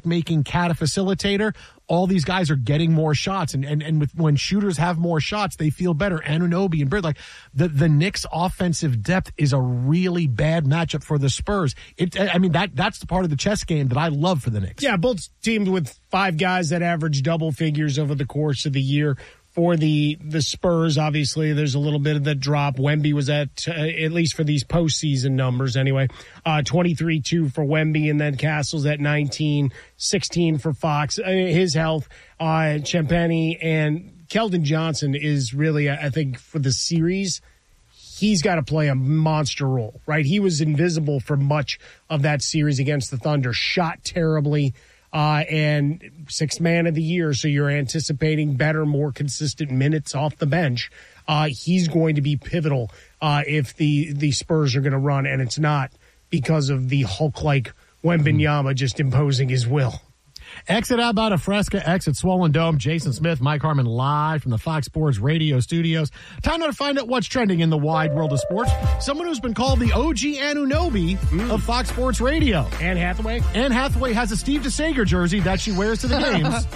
shot-making cat facilitator, all these guys are getting more shots. And when shooters have more shots, they feel better. Anunoby and Bird, like the Knicks' offensive depth is a really bad matchup for the Spurs. That's the part of the chess game that I love for the Knicks. Yeah, both teams with 5 guys that average double figures over the course of the year. For the Spurs, obviously, there's a little bit of the drop. Wemby was at least for these postseason numbers anyway, 23-2 for Wemby, and then Castle's at 19, 16 for Fox. His health, Champagny and Keldon Johnson is really, I think, for the series, he's got to play a monster role, right? He was invisible for much of that series against the Thunder, shot terribly. And 6th man of the year, so you're anticipating better, more consistent minutes off the bench. He's going to be pivotal if the Spurs are going to run, and it's not because of the Hulk-like Wembanyama just imposing his will. Exit Abba Fresca, exit Swollen Dome. Jason Smith, Mike Harmon live from the Fox Sports Radio studios. Time now to find out what's trending in the wide world of sports. Someone who's been called the OG Anunoby of Fox Sports Radio. Anne Hathaway? Anne Hathaway has a Steve DeSager jersey that she wears to the games.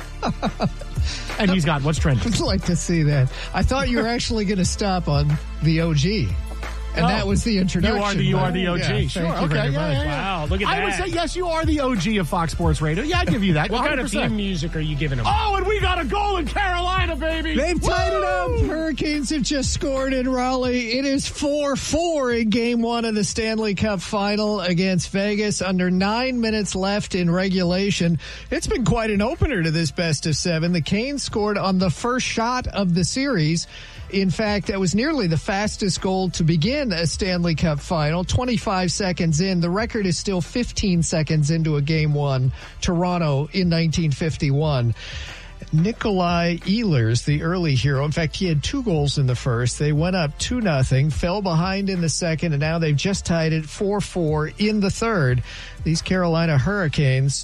And he's got what's trending. I'd like to see that. I thought you were actually going to stop on the OG. And that was the introduction. You are the OG. Yeah, sure. okay. Wow, look at that. I would say, yes, you are the OG of Fox Sports Radio. Yeah, I'd give you that. What 100%. Kind of theme music are you giving them? Oh, and we got a goal in Carolina, baby. They've tied it up. Hurricanes have just scored in Raleigh. It is 4-4 in Game 1 of the Stanley Cup Final against Vegas. Under 9 minutes left in regulation. It's been quite an opener to this best of 7. The Canes scored on the first shot of the series. In fact, that was nearly the fastest goal to begin a Stanley Cup final. 25 seconds in. The record is still 15 seconds into a Game 1. Toronto in 1951. Nikolai Ehlers, the early hero. In fact, he had 2 goals in the first. They went up 2-0, fell behind in the second, and now they've just tied it 4-4 in the third. These Carolina Hurricanes,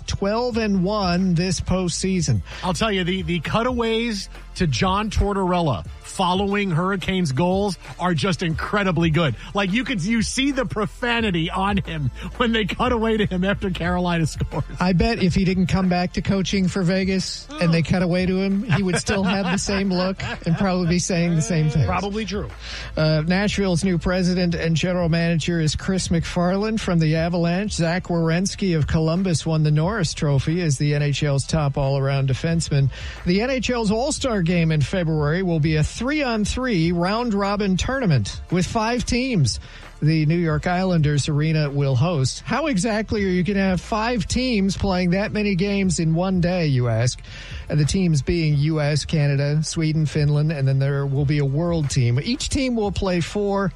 12-1 this postseason. I'll tell you, the cutaways to John Tortorella following Hurricanes goals are just incredibly good. Like you see the profanity on him when they cut away to him after Carolina scores. I bet if he didn't come back to coaching for Vegas and they cut away to him, he would still have the same look and probably be saying the same thing. Probably true. Nashville's new president and general manager is Chris McFarland from the Avalanche. Zach Werenski of Columbus won the Norris Trophy as the NHL's top all-around defenseman. The NHL's All-Star Game in February will be a 3-on-3 round-robin tournament with 5 teams. The New York Islanders arena will host. How exactly are you going to have 5 teams playing that many games in one day, you ask? And the teams being U.S., Canada, Sweden, Finland, and then there will be a world team. Each team will play 4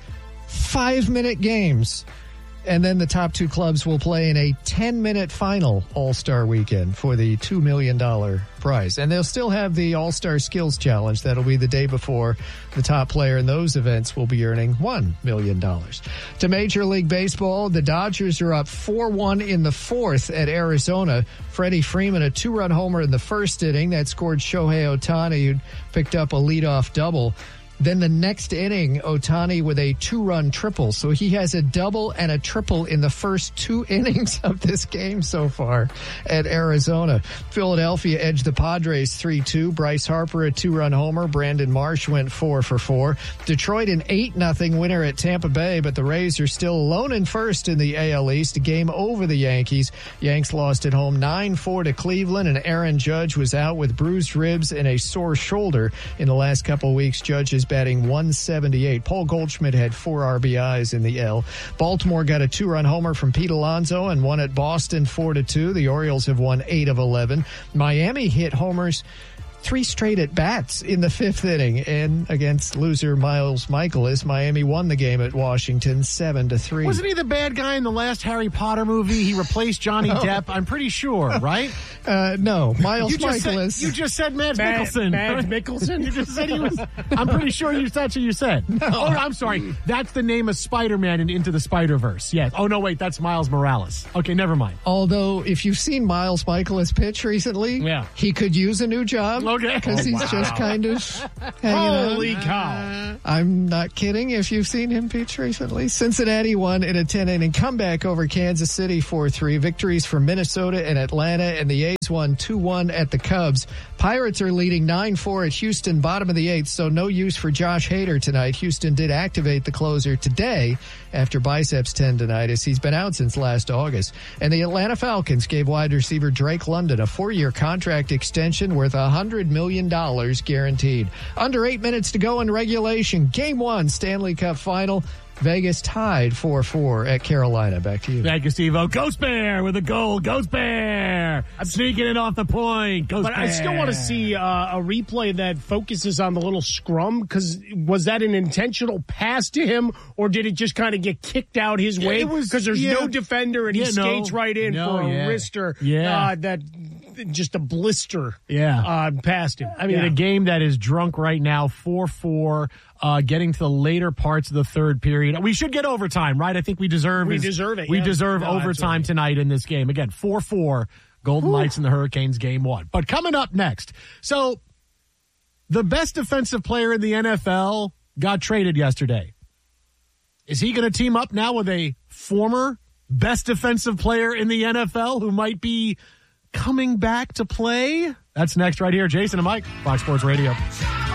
5-minute games. And then the top 2 clubs will play in a 10-minute final All-Star weekend for the $2 million prize. And they'll still have the All-Star Skills Challenge. That'll be the day before the top player in those events will be earning $1 million. To Major League Baseball, the Dodgers are up 4-1 in the 4th at Arizona. Freddie Freeman, a 2-run homer in the first inning. That scored Shohei Ohtani, who picked up a leadoff double. Then the next inning, Ohtani with a 2-run triple. So he has a double and a triple in the first 2 innings of this game so far at Arizona. Philadelphia edged the Padres 3-2. Bryce Harper, a 2-run homer. Brandon Marsh went 4 for 4. Detroit an 8-0 winner at Tampa Bay, but the Rays are still alone in first in the AL East. A game over the Yankees. Yanks lost at home 9-4 to Cleveland, and Aaron Judge was out with bruised ribs and a sore shoulder in the last couple of weeks. Judge is batting .178. Paul Goldschmidt had 4 RBIs in the L. Baltimore got a 2-run homer from Pete Alonso and won at Boston 4-2. The Orioles have won 8 of 11. Miami hit homers 3 straight at bats in the 5th inning, and against loser Miles Mikolas, Miami won the game at Washington 7-3. Wasn't he the bad guy in the last Harry Potter movie? He replaced Johnny Depp, I'm pretty sure, right? No, Miles Mikolas. You just said Mads Mikkelsen. Mads Mikkelsen? You just said he was. I'm pretty sure that's what you said. No. Oh, I'm sorry. That's the name of Spider-Man in Into the Spider-Verse. Yes. Oh, no, wait, that's Miles Morales. Okay, never mind. Although, if you've seen Miles Mikolas pitch recently, he could use a new job. Okay. Because he's just kind of hanging Holy cow. I'm not kidding if you've seen him pitch recently. Cincinnati won in a 10-inning comeback over Kansas City 4-3. Victories for Minnesota and Atlanta, and the A's Pirates won 2-1 at the Cubs. Pirates are leading 9-4 at Houston, bottom of the 8th, so no use for Josh Hader tonight. Houston did activate the closer today after biceps tendonitis. He's been out since last August. And the Atlanta Falcons gave wide receiver Drake London a 4-year contract extension worth $100 million guaranteed. Under 8 minutes to go in regulation. Game 1, Stanley Cup Final. Vegas tied 4-4 at Carolina. Back to you. Thank you, Steve-O. Ghost Bear with a goal. Ghost Bear. I'm sneaking it off the point. Ghost But Bear. I still want to see a replay that focuses on the little scrum, because was that an intentional pass to him, or did it just kind of get kicked out his way? Because there's no defender, and he skates right in for a wrister that just a blister past him. I mean, a game that is drunk right now, 4-4, getting to the later parts of the third period. We should get overtime, right? I think we deserve it. We deserve overtime tonight in this game. Again, 4-4, Golden Knights and the Hurricanes game 1. But coming up next, so the best defensive player in the NFL got traded yesterday. Is he going to team up now with a former best defensive player in the NFL who might be coming back to play? That's next right here. Jason and Mike, Fox Sports Radio.